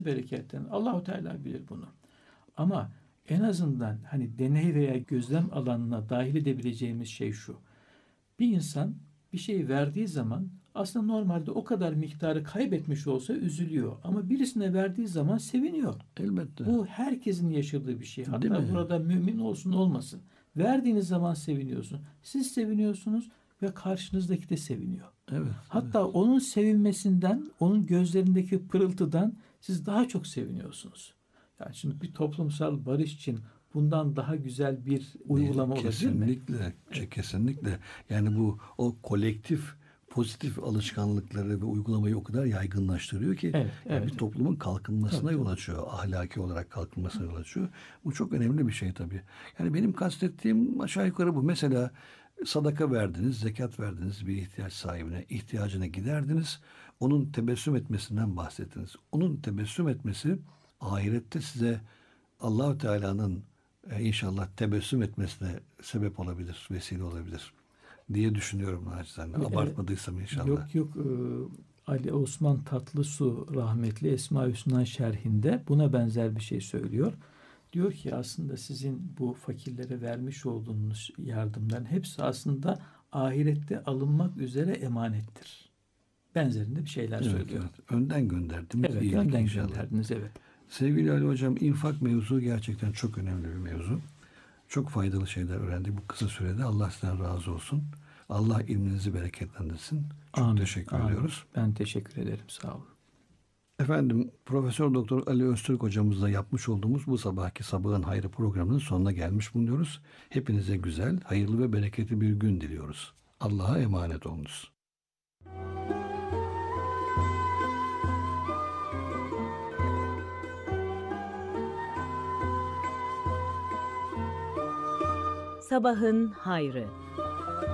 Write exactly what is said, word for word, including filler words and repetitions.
bereketlerini. Allahu Teala bilir bunu. Ama en azından hani deney veya gözlem alanına dahil edebileceğimiz şey şu. Bir insan bir şey verdiği zaman aslında normalde o kadar miktarı kaybetmiş olsa üzülüyor. Ama birisine verdiği zaman seviniyor. Elbette. Bu herkesin yaşadığı bir şey. Değil Hatta mi? burada mümin olsun olmasın. Verdiğiniz zaman seviniyorsun. Siz seviniyorsunuz ve karşınızdaki de seviniyor. Evet. Hatta evet. onun sevinmesinden, onun gözlerindeki pırıltıdan siz daha çok seviniyorsunuz. Yani şimdi bir toplumsal barış için bundan daha güzel bir uygulama olabilir mi? Kesinlikle, evet. kesinlikle. Yani bu o kolektif pozitif alışkanlıkları ve uygulamayı o kadar yaygınlaştırıyor ki evet, yani evet. bir toplumun kalkınmasına tabii, yol açıyor. Ahlaki olarak kalkınmasına yol açıyor. Bu çok önemli bir şey tabii. Yani benim kastettiğim aşağı yukarı bu. Mesela sadaka verdiniz, zekat verdiniz bir ihtiyaç sahibine, ihtiyacına giderdiniz. Onun tebessüm etmesinden bahsettiniz. Onun tebessüm etmesi ahirette size Allah-u Teala'nın e, inşallah tebessüm etmesine sebep olabilir, vesile olabilir diye düşünüyorum naçizane. Abartmadıysam inşallah. Yok yok e, Ali Osman Tatlısu rahmetli Esma-i Hüsna şerhinde buna benzer bir şey söylüyor. Diyor ki aslında sizin bu fakirlere vermiş olduğunuz yardımların hepsi aslında ahirette alınmak üzere emanettir. Benzerinde bir şeyler Evet, söylüyor. evet. Önden gönderdiğimiz Evet, iyilik önden inşallah. gönderdiniz, evet. Sevgili Ali Hocam, infak mevzu gerçekten çok önemli bir mevzu. Çok faydalı şeyler öğrendik bu kısa sürede. Allah sizden razı olsun. Allah ilminizi bereketlendirsin. Çok Amin, teşekkür amin. ediyoruz. Ben teşekkür ederim. Sağ olun. Efendim, Profesör Doktor Ali Öztürk hocamızla yapmış olduğumuz bu sabahki Sabahın Hayrı programının sonuna gelmiş bulunuyoruz. Hepinize güzel, hayırlı ve bereketli bir gün diliyoruz. Allah'a emanet olunuz. Sabahın Hayrı.